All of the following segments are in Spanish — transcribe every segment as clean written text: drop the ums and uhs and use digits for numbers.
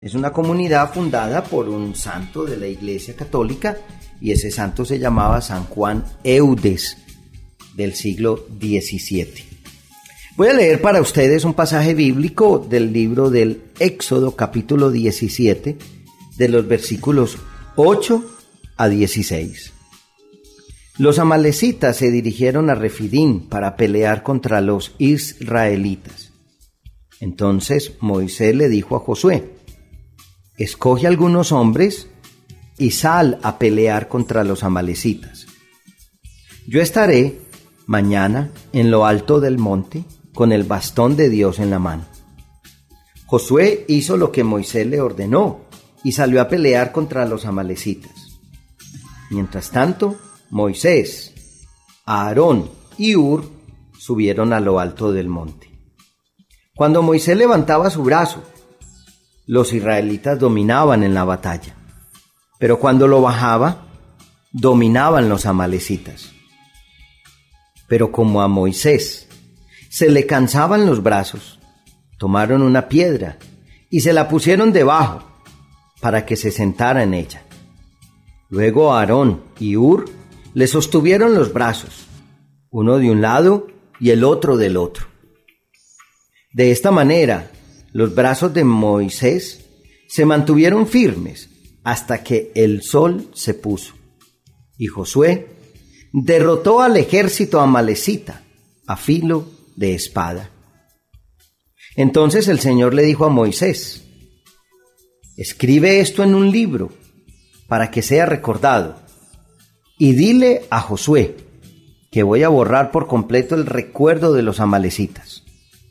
Es una comunidad fundada por un santo de la Iglesia Católica y ese santo se llamaba San Juan Eudes, del siglo XVII. Voy a leer para ustedes un pasaje bíblico del libro del Éxodo, capítulo 17, de los versículos 8 a 16. Los amalecitas se dirigieron a Refidín para pelear contra los israelitas. Entonces Moisés le dijo a Josué: escoge algunos hombres y sal a pelear contra los amalecitas. Yo estaré mañana en lo alto del monte con el bastón de Dios en la mano. Josué hizo lo que Moisés le ordenó y salió a pelear contra los amalecitas. Mientras tanto, Moisés, Aarón y Hur subieron a lo alto del monte. Cuando Moisés levantaba su brazo, los israelitas dominaban en la batalla, pero cuando lo bajaba, dominaban los amalecitas. Pero como a Moisés se le cansaban los brazos, tomaron una piedra y se la pusieron debajo para que se sentara en ella. Luego Aarón y Hur le sostuvieron los brazos, uno de un lado y el otro del otro. De esta manera, los brazos de Moisés se mantuvieron firmes hasta que el sol se puso. Y Josué derrotó al ejército amalecita a filo de espada. Entonces el Señor le dijo a Moisés: escribe esto en un libro para que sea recordado, y dile a Josué que voy a borrar por completo el recuerdo de los amalecitas.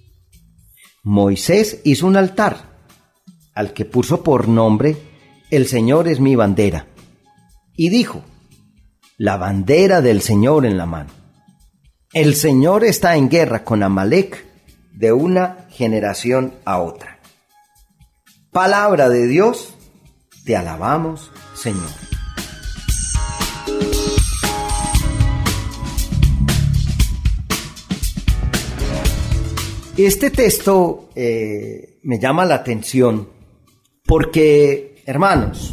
Moisés hizo un altar, al que puso por nombre El Señor es mi bandera, y dijo: la bandera del Señor en la mano. El Señor está en guerra con Amalec de una generación a otra. Palabra de Dios, te alabamos, Señor. Este texto me llama la atención porque, hermanos,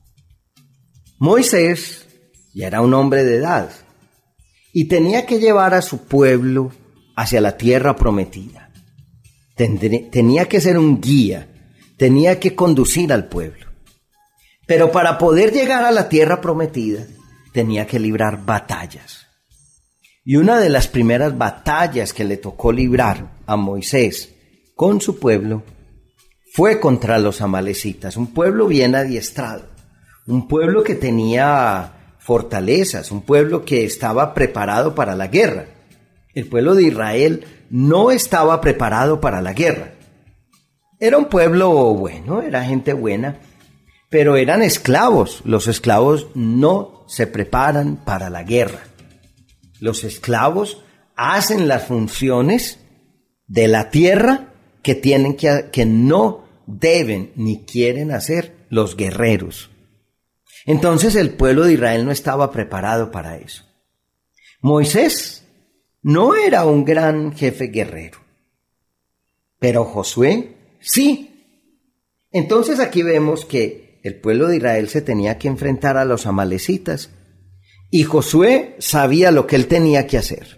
Moisés ya era un hombre de edad y tenía que llevar a su pueblo hacia la tierra prometida. Tenía que ser un guía, tenía que conducir al pueblo. Pero para poder llegar a la tierra prometida, tenía que librar batallas. Y una de las primeras batallas que le tocó librar a Moisés con su pueblo fue contra los amalecitas, un pueblo bien adiestrado, un pueblo que tenía fortalezas, un pueblo que estaba preparado para la guerra. El pueblo de Israel no estaba preparado para la guerra. Era un pueblo bueno, era gente buena, pero eran esclavos. Los esclavos no se preparan para la guerra. Los esclavos hacen las funciones de la tierra que no deben ni quieren hacer los guerreros. Entonces el pueblo de Israel no estaba preparado para eso. Moisés no era un gran jefe guerrero, pero Josué sí. Entonces aquí vemos que el pueblo de Israel se tenía que enfrentar a los amalecitas y Josué sabía lo que él tenía que hacer.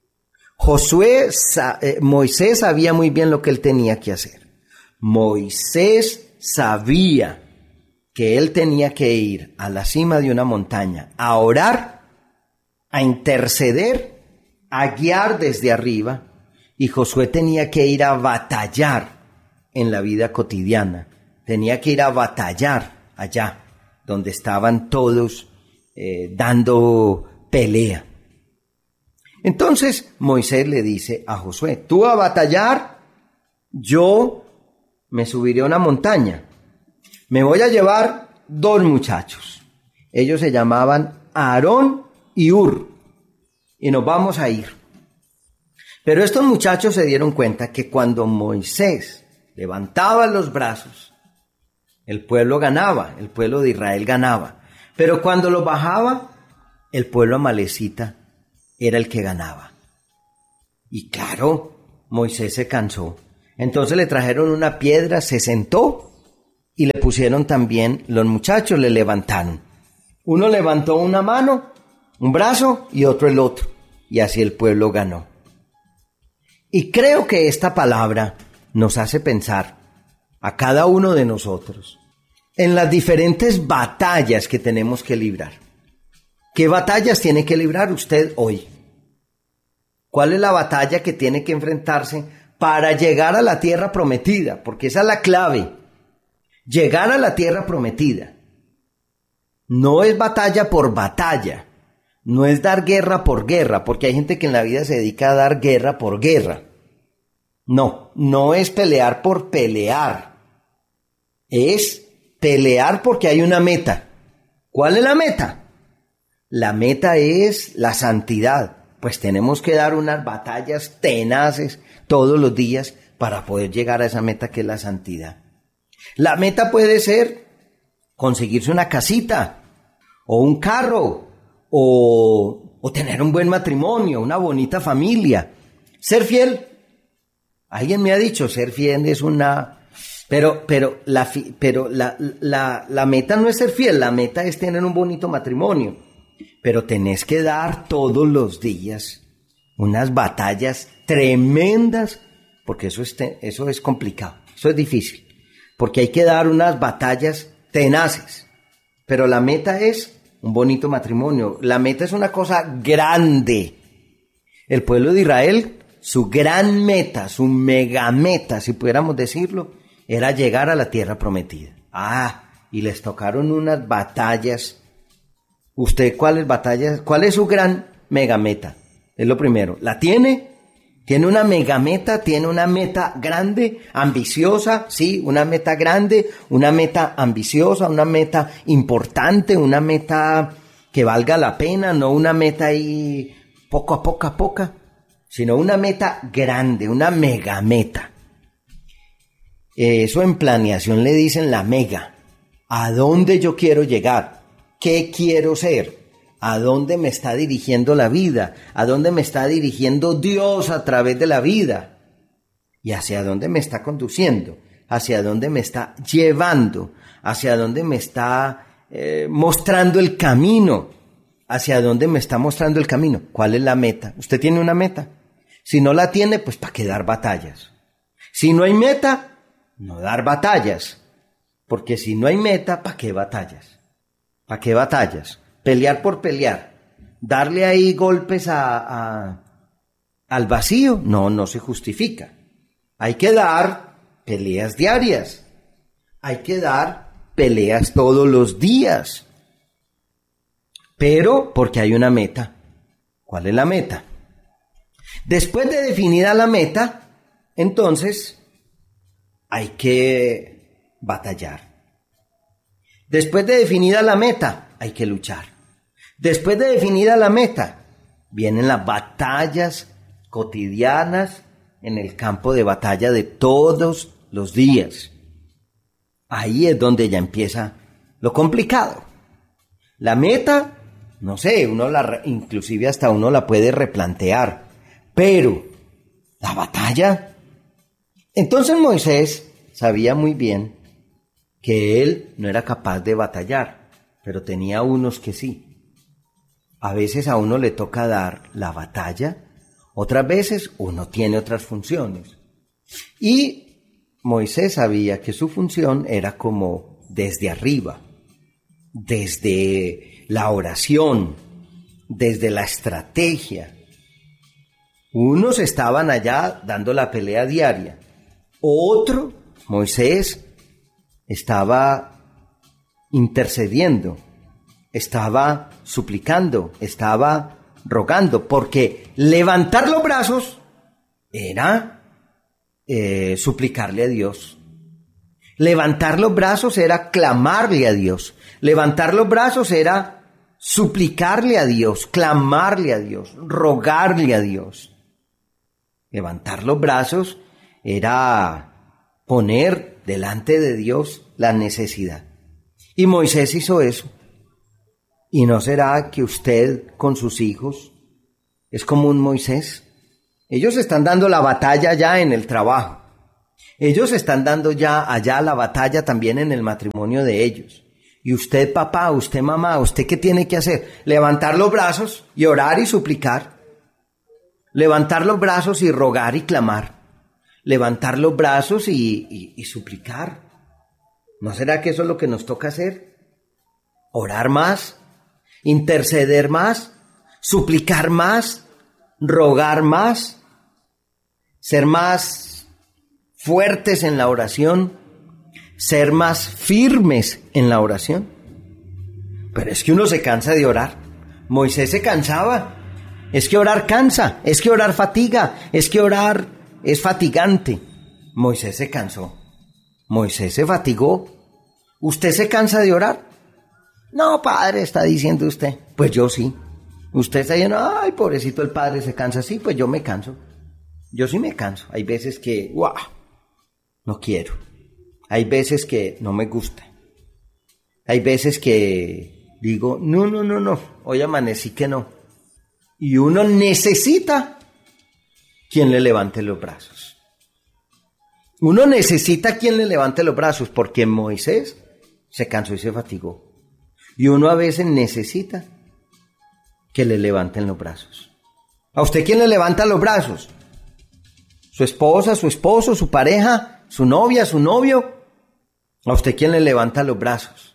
Moisés sabía muy bien lo que él tenía que hacer. Moisés sabía que él tenía que ir a la cima de una montaña a orar, a interceder, a guiar desde arriba, y Josué tenía que ir a batallar en la vida cotidiana, tenía que ir a batallar allá donde estaban todos dando pelea. Entonces Moisés le dice a Josué: tú a batallar, yo me subiré a una montaña. Me voy a llevar 2 muchachos. Ellos se llamaban Aarón y Hur. Y nos vamos a ir. Pero estos muchachos se dieron cuenta que cuando Moisés levantaba los brazos, el pueblo ganaba, el pueblo de Israel ganaba. Pero cuando lo bajaba, el pueblo amalecita era el que ganaba. Y claro, Moisés se cansó. Entonces le trajeron una piedra, se sentó y le pusieron también, los muchachos le levantaron. Uno levantó una mano, un brazo y otro el otro. Y así el pueblo ganó. Y creo que esta palabra nos hace pensar a cada uno de nosotros en las diferentes batallas que tenemos que librar. ¿Qué batallas tiene que librar usted hoy? ¿Cuál es la batalla que tiene que enfrentarse para llegar a la tierra prometida? Porque esa es la clave. Llegar a la tierra prometida. No es batalla por batalla. No es dar guerra por guerra, porque hay gente que en la vida se dedica a dar guerra por guerra. No es pelear por pelear. Es pelear porque hay una meta. ¿Cuál es la meta? La meta es la santidad. Pues tenemos que dar unas batallas tenaces todos los días para poder llegar a esa meta que es la santidad. La meta puede ser conseguirse una casita, o un carro, o tener un buen matrimonio, una bonita familia. Ser fiel. Alguien me ha dicho, ser fiel es una... Pero la meta no es ser fiel, la meta es tener un bonito matrimonio. Pero tenés que dar todos los días unas batallas tremendas, porque eso es complicado, eso es difícil, porque hay que dar unas batallas tenaces. Pero la meta es un bonito matrimonio, la meta es una cosa grande. El pueblo de Israel, su gran meta, su mega meta, si pudiéramos decirlo, era llegar a la tierra prometida. Y les tocaron unas batallas. ¿Usted cuáles batallas? ¿Cuál es su gran mega meta? Es lo primero. ¿La tiene? ¿Tiene una mega meta? ¿Tiene una meta grande, ambiciosa? Sí, una meta grande, una meta ambiciosa, una meta importante, una meta que valga la pena, no una meta ahí poco a poco, sino una meta grande, una mega meta. Eso en planeación le dicen la mega. ¿A dónde yo quiero llegar? ¿Qué quiero ser? ¿A dónde me está dirigiendo la vida? ¿A dónde me está dirigiendo Dios a través de la vida? ¿Y hacia dónde me está conduciendo? ¿Hacia dónde me está llevando? ¿Hacia dónde me está mostrando el camino? ¿Hacia dónde me está mostrando el camino? ¿Cuál es la meta? ¿Usted tiene una meta? Si no la tiene, pues ¿para qué dar batallas? Si no hay meta, no dar batallas. Porque si no hay meta, ¿para qué batallas? ¿Para qué batallas? Pelear por pelear. Darle ahí golpes al vacío. No se justifica. Hay que dar peleas diarias. Hay que dar peleas todos los días. Pero porque hay una meta. ¿Cuál es la meta? Después de definida la meta, entonces hay que batallar. Después de definida la meta, hay que luchar. Después de definida la meta, vienen las batallas cotidianas en el campo de batalla de todos los días. Ahí es donde ya empieza lo complicado. La meta, no sé, inclusive hasta uno la puede replantear, pero la batalla. Entonces Moisés sabía muy bien que él no era capaz de batallar, pero tenía unos que sí. A veces a uno le toca dar la batalla, otras veces uno tiene otras funciones. Y Moisés sabía que su función era como desde arriba, desde la oración, desde la estrategia. Unos estaban allá dando la pelea diaria. Otro, Moisés, estaba intercediendo, estaba suplicando, estaba rogando, porque levantar los brazos era suplicarle a Dios. Levantar los brazos era clamarle a Dios. Levantar los brazos era suplicarle a Dios, clamarle a Dios, rogarle a Dios. Levantar los brazos era poner delante de Dios la necesidad. Y Moisés hizo eso. ¿Y no será que usted con sus hijos es como un Moisés? Ellos están dando la batalla ya en el trabajo. Ellos están dando ya allá la batalla también en el matrimonio de ellos. Y usted, papá, usted, mamá, ¿usted qué tiene que hacer? Levantar los brazos y orar y suplicar. Levantar los brazos y rogar y clamar. Levantar los brazos y suplicar. ¿No será que eso es lo que nos toca hacer? Orar más, interceder más, suplicar más, rogar más, ser más fuertes en la oración, ser más firmes en la oración. Pero es que uno se cansa de orar. Moisés se cansaba. Es que orar cansa, es que orar fatiga, es que orar es fatigante. Moisés se cansó. Moisés se fatigó. ¿Usted se cansa de orar? No, padre, está diciendo usted. Pues yo sí. Usted está diciendo, ay, pobrecito el padre se cansa. Sí, pues yo me canso. Yo sí me canso. Hay veces que, no quiero. Hay veces que no me gusta. Hay veces que digo, no. Hoy amanecí que no. Y uno necesita quien le levante los brazos. Uno necesita quien le levante los brazos, porque Moisés se cansó y se fatigó. Y uno a veces necesita que le levanten los brazos. ¿A usted quién le levanta los brazos? ¿Su esposa, su esposo, su pareja, su novia, su novio? ¿A usted quién le levanta los brazos?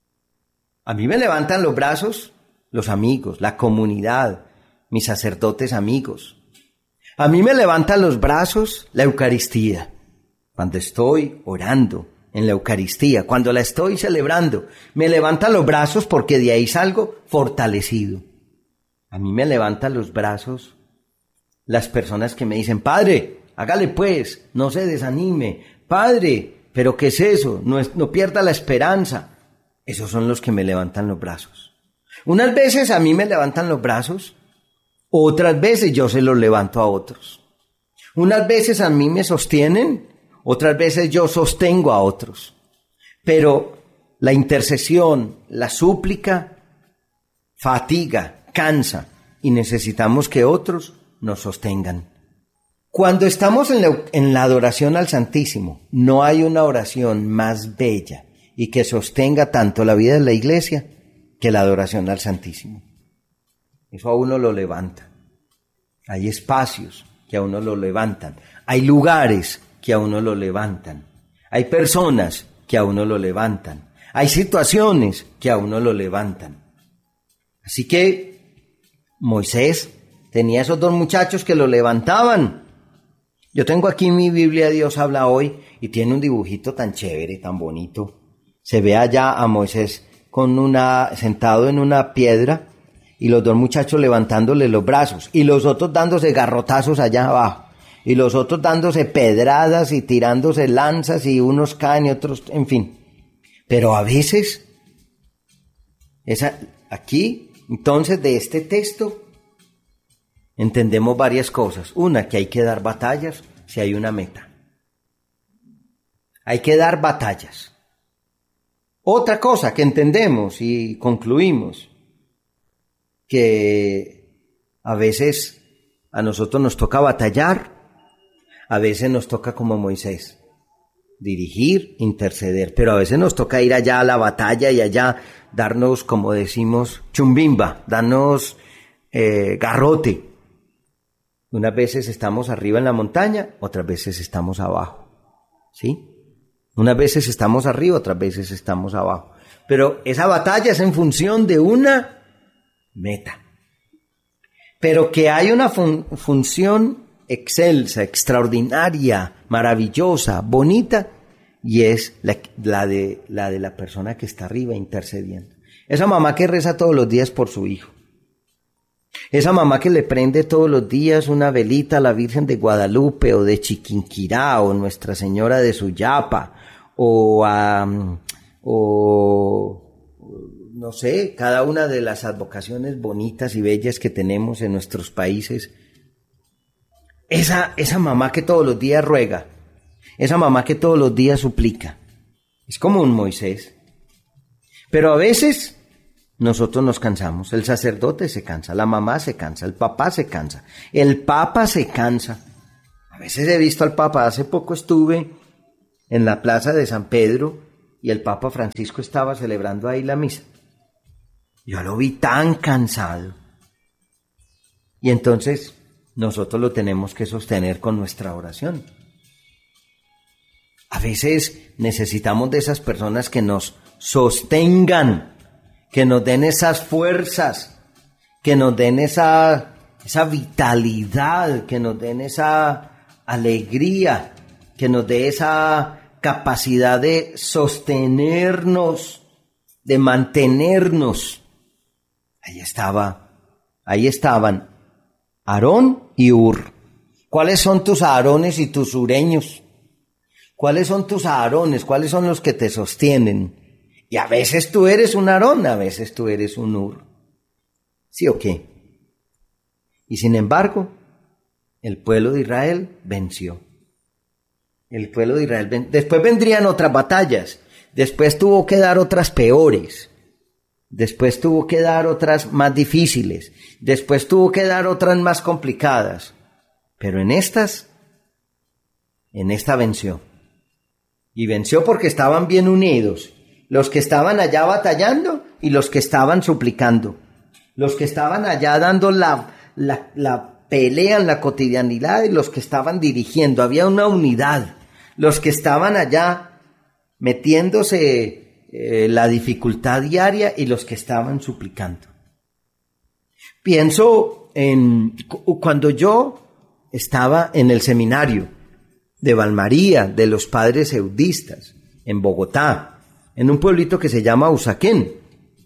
A mí me levantan los brazos los amigos, la comunidad, mis sacerdotes amigos. A mí me levantan los brazos la Eucaristía. Cuando estoy orando en la Eucaristía, cuando la estoy celebrando, me levantan los brazos porque de ahí salgo fortalecido. A mí me levantan los brazos las personas que me dicen, padre, hágale pues, no se desanime, padre, pero ¿qué es eso? No pierda la esperanza. Esos son los que me levantan los brazos. Unas veces a mí me levantan los brazos, otras veces yo se los levanto a otros. Unas veces a mí me sostienen, otras veces yo sostengo a otros. Pero la intercesión, la súplica, fatiga, cansa, y necesitamos que otros nos sostengan. Cuando estamos en la adoración al Santísimo, no hay una oración más bella y que sostenga tanto la vida de la iglesia que la adoración al Santísimo. Eso a uno lo levanta. Hay espacios que a uno lo levantan. Hay lugares que a uno lo levantan. Hay personas que a uno lo levantan. Hay situaciones que a uno lo levantan. Así que Moisés tenía esos dos muchachos que lo levantaban. Yo tengo aquí mi Biblia, Dios habla hoy, y tiene un dibujito tan chévere, tan bonito. Se ve allá a Moisés sentado en una piedra, y los dos muchachos levantándole los brazos, y los otros dándose garrotazos allá abajo, y los otros dándose pedradas y tirándose lanzas, y unos caen y otros, en fin. Pero a veces, aquí, entonces, de este texto, entendemos varias cosas. Una, que hay que dar batallas si hay una meta. Hay que dar batallas. Otra cosa que entendemos y concluimos, que a veces a nosotros nos toca batallar, a veces nos toca como Moisés, dirigir, interceder, pero a veces nos toca ir allá a la batalla y allá darnos, como decimos, chumbimba, darnos garrote. Unas veces estamos arriba en la montaña, otras veces estamos abajo, ¿sí? Unas veces estamos arriba, otras veces estamos abajo. Pero esa batalla es en función de una meta. Pero que hay una función excelsa, extraordinaria, maravillosa, bonita, y es la de la persona que está arriba intercediendo. Esa mamá que reza todos los días por su hijo. Esa mamá que le prende todos los días una velita a la Virgen de Guadalupe o de Chiquinquirá o Nuestra Señora de Suyapa o no sé, cada una de las advocaciones bonitas y bellas que tenemos en nuestros países. Esa mamá que todos los días ruega, esa mamá que todos los días suplica, es como un Moisés. Pero a veces nosotros nos cansamos, el sacerdote se cansa, la mamá se cansa, el papá se cansa, el papa se cansa. A veces he visto al papa, hace poco estuve en la plaza de San Pedro y el Papa Francisco estaba celebrando ahí la misa. Yo lo vi tan cansado. Y entonces nosotros lo tenemos que sostener con nuestra oración. A veces necesitamos de esas personas que nos sostengan, que nos den esas fuerzas, que nos den esa vitalidad, que nos den esa alegría, que nos dé esa capacidad de sostenernos, de mantenernos. Ahí estaban Aarón y Hur. ¿Cuáles son tus Aarones y tus Hureños? ¿Cuáles son tus Aarones? ¿Cuáles son los que te sostienen? Y a veces tú eres un Aarón, a veces tú eres un Hur. ¿Sí o qué? Y sin embargo, el pueblo de Israel venció. El pueblo de Israel después vendrían otras batallas. Después tuvo que dar otras peores. Después tuvo que dar otras más difíciles. Después tuvo que dar otras más complicadas. Pero en esta venció. Y venció porque estaban bien unidos. Los que estaban allá batallando y los que estaban suplicando. Los que estaban allá dando la pelea en la cotidianidad y los que estaban dirigiendo. Había una unidad. Los que estaban allá metiéndose la dificultad diaria y los que estaban suplicando. Pienso en cuando yo estaba en el seminario de Valmaría, de los padres eudistas, en Bogotá, en un pueblito que se llama Usaquén.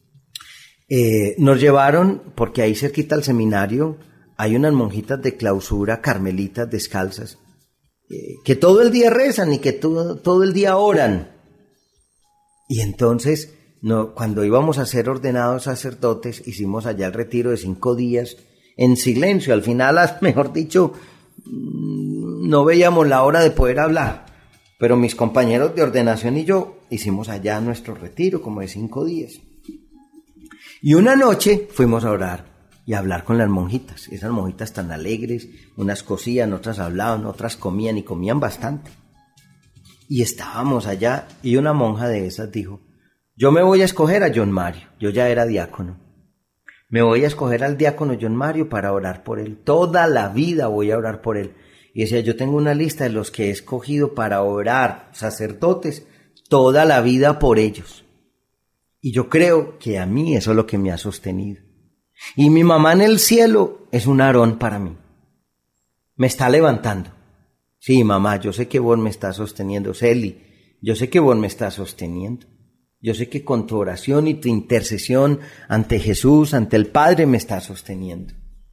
Nos llevaron, porque ahí cerquita al seminario hay unas monjitas de clausura, carmelitas descalzas, que todo el día rezan y que todo el día oran. Y entonces, cuando íbamos a ser ordenados sacerdotes, hicimos allá el retiro de 5 días en silencio. Al final, mejor dicho, no veíamos la hora de poder hablar. Pero mis compañeros de ordenación y yo hicimos allá nuestro retiro como de 5 días. Y una noche fuimos a orar y a hablar con las monjitas. Esas monjitas tan alegres, unas cosían, otras hablaban, otras comían y comían bastante. Y estábamos allá y una monja de esas dijo: yo me voy a escoger a John Mario. Yo ya era diácono. Me voy a escoger al diácono John Mario para orar por él. Toda la vida voy a orar por él. Y decía, yo tengo una lista de los que he escogido para orar, sacerdotes, toda la vida por ellos. Y yo creo que a mí eso es lo que me ha sostenido. Y mi mamá en el cielo es un Aarón para mí. Me está levantando. Sí, mamá, yo sé que vos me estás sosteniendo. Celi, yo sé que vos me estás sosteniendo. Yo sé que con tu oración y tu intercesión ante Jesús, ante el Padre, me estás sosteniendo.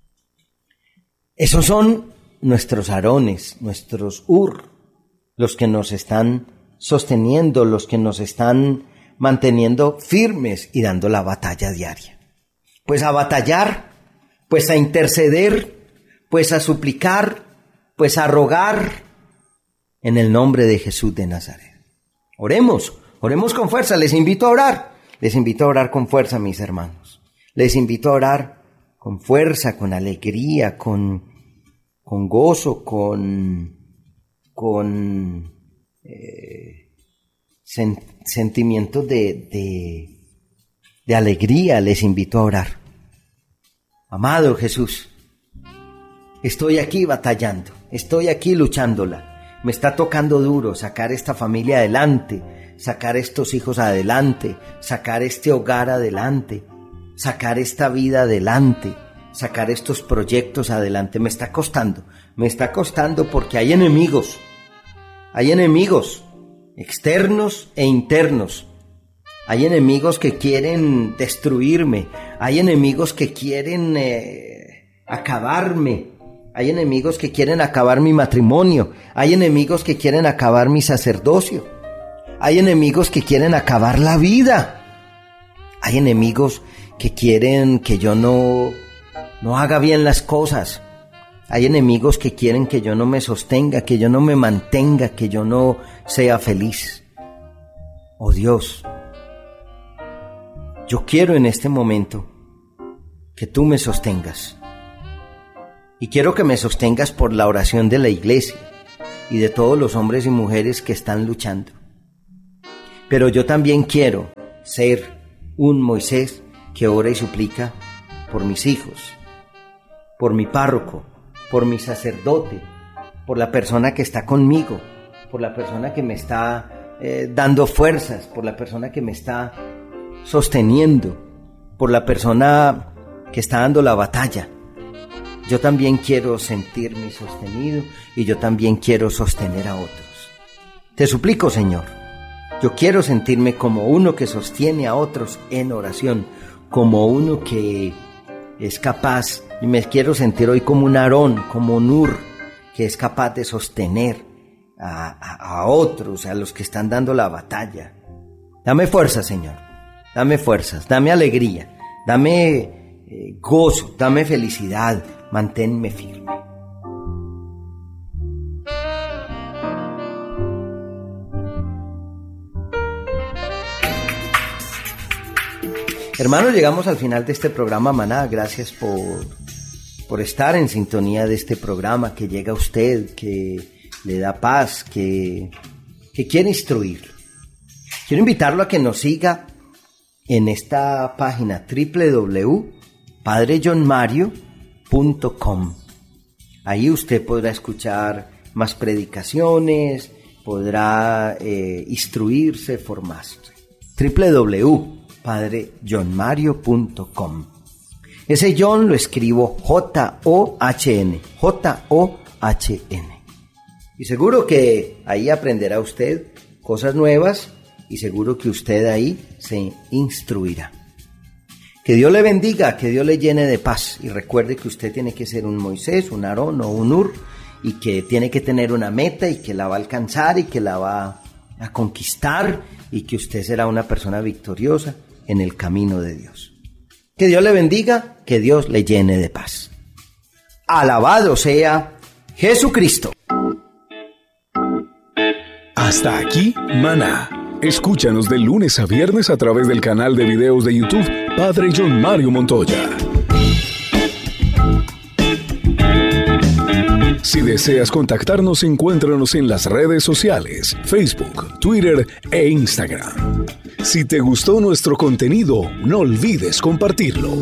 Esos son nuestros Aarones, nuestros Hur, los que nos están sosteniendo, los que nos están manteniendo firmes y dando la batalla diaria. Pues a batallar, pues a interceder, pues a suplicar, pues a rogar en el nombre de Jesús de Nazaret. Oremos con fuerza, les invito a orar con fuerza, mis hermanos. Les invito a orar con fuerza, con alegría, con gozo, con sentimientos de alegría. Les invito a orar. Amado Jesús, estoy aquí batallando, estoy aquí luchándola. Me está tocando duro sacar esta familia adelante, sacar estos hijos adelante, sacar este hogar adelante, sacar esta vida adelante, sacar estos proyectos adelante. Me está costando porque hay enemigos externos e internos. Hay enemigos que quieren destruirme, hay enemigos que quieren acabarme. Hay enemigos que quieren acabar mi matrimonio. Hay enemigos que quieren acabar mi sacerdocio. Hay enemigos que quieren acabar la vida. Hay enemigos que quieren que yo no haga bien las cosas. Hay enemigos que quieren que yo no me sostenga, que yo no me mantenga, que yo no sea feliz. Oh Dios, yo quiero en este momento que tú me sostengas. Y quiero que me sostengas por la oración de la iglesia. y de todos los hombres y mujeres que están luchando. Pero yo también quiero ser un Moisés que ora y suplica por mis hijos, por mi párroco, por mi sacerdote, por la persona que está conmigo, por la persona que me está dando fuerzas, por la persona que me está sosteniendo, por la persona que está dando la batalla. Yo también quiero sentirme sostenido y yo también quiero sostener a otros. Te suplico, Señor, yo quiero sentirme como uno que sostiene a otros en oración, como uno que es capaz, y me quiero sentir hoy como un Aarón, como un Hur, que es capaz de sostener a otros, a los que están dando la batalla. Dame fuerza, Señor, dame fuerzas, dame alegría, dame gozo, dame felicidad, manténme firme. Hermanos, llegamos al final de este programa Maná. Gracias por estar en sintonía de este programa que llega a usted, que le da paz, que quiere instruir. Quiero invitarlo a que nos siga en esta página www.padrejohnmario.com. Ahí usted podrá escuchar más predicaciones, podrá instruirse, formarse. www.padrejohnmario.com. Ese John lo escribo J-O-H-N. J-O-H-N. Y seguro que ahí aprenderá usted cosas nuevas y seguro que usted ahí se instruirá. Que Dios le bendiga, que Dios le llene de paz. Y recuerde que usted tiene que ser un Moisés, un Aarón o un Hur, y que tiene que tener una meta y que la va a alcanzar y que la va a conquistar y que usted será una persona victoriosa en el camino de Dios. Que Dios le bendiga, que Dios le llene de paz. Alabado sea Jesucristo. Hasta aquí, Maná. Escúchanos de lunes a viernes a través del canal de videos de YouTube Padre John Mario Montoya. Si deseas contactarnos, encuéntranos en las redes sociales, Facebook, Twitter e Instagram. Si te gustó nuestro contenido, no olvides compartirlo.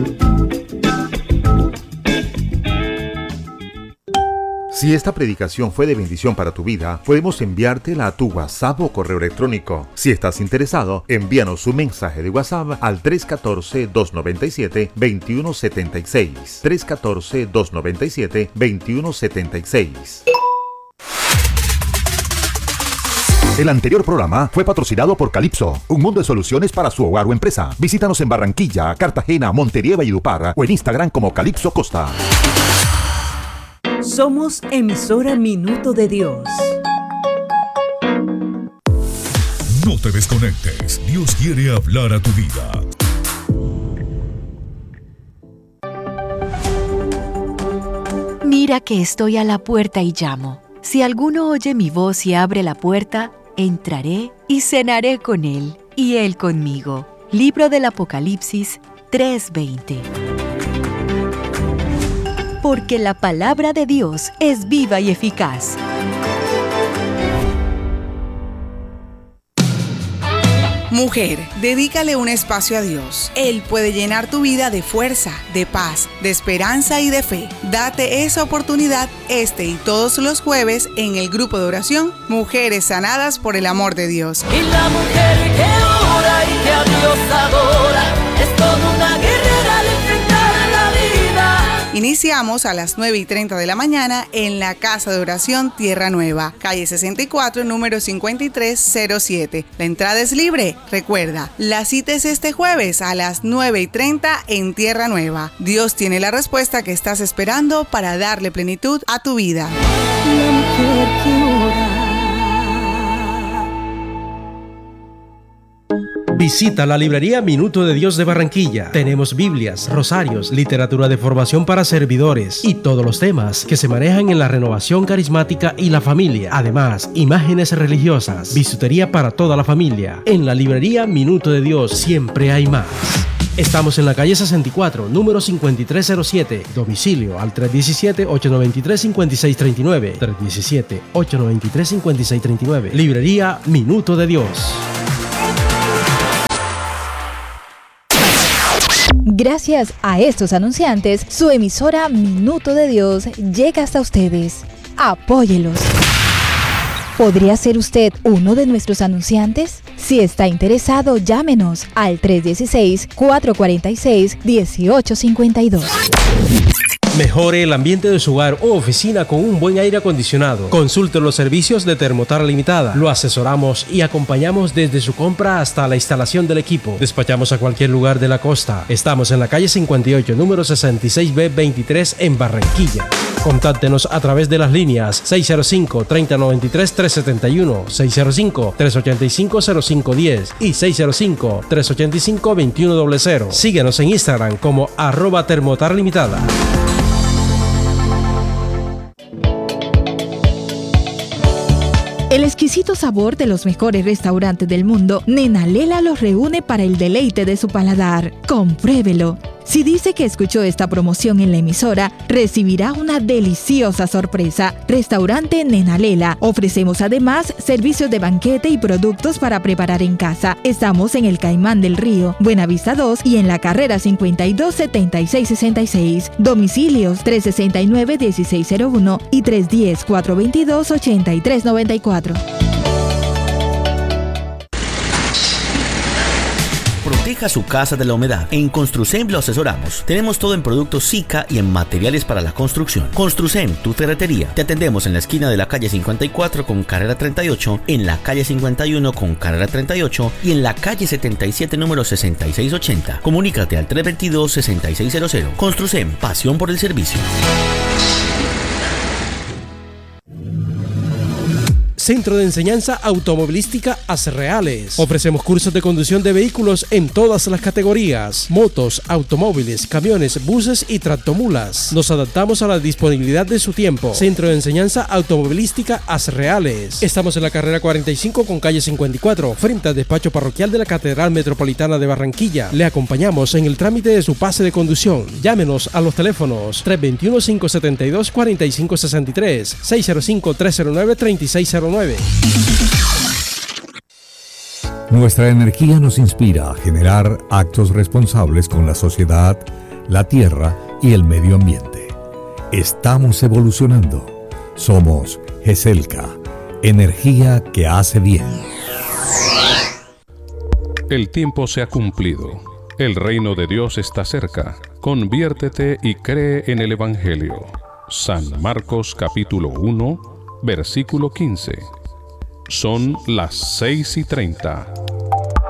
Si esta predicación fue de bendición para tu vida, podemos enviártela a tu WhatsApp o correo electrónico. Si estás interesado, envíanos un mensaje de WhatsApp al 314-297-2176. 314-297-2176. El anterior programa fue patrocinado por Calypso, un mundo de soluciones para su hogar o empresa. Visítanos en Barranquilla, Cartagena, Montería y Valledupar o en Instagram como Calypso Costa. Somos emisora Minuto de Dios. No te desconectes. Dios quiere hablar a tu vida. Mira que estoy a la puerta y llamo. Si alguno oye mi voz y abre la puerta, entraré y cenaré con él, y él conmigo. Libro del Apocalipsis 3:20. Porque la palabra de Dios es viva y eficaz. Mujer, dedícale un espacio a Dios. Él puede llenar tu vida de fuerza, de paz, de esperanza y de fe. Date esa oportunidad este y todos los jueves en el grupo de oración Mujeres Sanadas por el Amor de Dios. Y la mujer que ora y que a Dios adora es toda una guerrera al enfrentar la vida. Iniciamos a las 9:30 de la mañana en la Casa de Oración Tierra Nueva, calle 64, número 5307. La entrada es libre. Recuerda, la cita es este jueves a las 9:30 en Tierra Nueva. Dios tiene la respuesta que estás esperando para darle plenitud a tu vida. La mujer que ora. Visita la librería Minuto de Dios de Barranquilla. Tenemos Biblias, rosarios, literatura de formación para servidores y todos los temas que se manejan en la renovación carismática y la familia. Además, imágenes religiosas, bisutería para toda la familia. En la librería Minuto de Dios siempre hay más. Estamos en la calle 64, número 5307. Domicilio al 317-893-5639. 317-893-5639. Librería Minuto de Dios. Gracias a estos anunciantes, su emisora Minuto de Dios llega hasta ustedes. Apóyelos. ¿Podría ser usted uno de nuestros anunciantes? Si está interesado, llámenos al 316-446-1852. Mejore el ambiente de su hogar o oficina con un buen aire acondicionado. Consulte los servicios de Termotar Limitada. Lo asesoramos y acompañamos desde su compra hasta la instalación del equipo. Despachamos a cualquier lugar de la costa. Estamos en la calle 58, número 66B23 en Barranquilla. Contáctenos a través de las líneas 605-3093-371, 605-385-0510 y 605-385-2100. Síguenos en Instagram como @termotarlimitada. El exquisito sabor de los mejores restaurantes del mundo, Nena Lela los reúne para el deleite de su paladar. Compruébelo. Si dice que escuchó esta promoción en la emisora, recibirá una deliciosa sorpresa. Restaurante Nena Lela. Ofrecemos además servicios de banquete y productos para preparar en casa. Estamos en el Caimán del Río, Buenavista 2 y en la carrera 52-7666. Domicilios 369-1601 y 310-422-8394. Proteja su casa de la humedad. En Construcem lo asesoramos. Tenemos todo en productos Sika y en materiales para la construcción. Construcem, tu ferretería. Te atendemos en la esquina de la calle 54 con carrera 38, en la calle 51 con carrera 38 y en la calle 77 número 6680. Comunícate al 322-6600. Construcem, pasión por el servicio. Centro de Enseñanza Automovilística Asreales. Ofrecemos cursos de conducción de vehículos en todas las categorías: motos, automóviles, camiones, buses y tractomulas. Nos adaptamos a la disponibilidad de su tiempo. Centro de Enseñanza Automovilística Asreales. Estamos en la carrera 45 con calle 54, frente al despacho parroquial de la Catedral Metropolitana de Barranquilla. Le acompañamos en el trámite de su pase de conducción. Llámenos a los teléfonos 321-572-4563, 605-309-3609. Nuestra energía nos inspira a generar actos responsables con la sociedad, la tierra y el medio ambiente. Estamos evolucionando. Somos GESELCA, energía que hace bien. El tiempo se ha cumplido. El reino de Dios está cerca. Conviértete y cree en el Evangelio. San Marcos capítulo 1, versículo 15. Son las 6:30.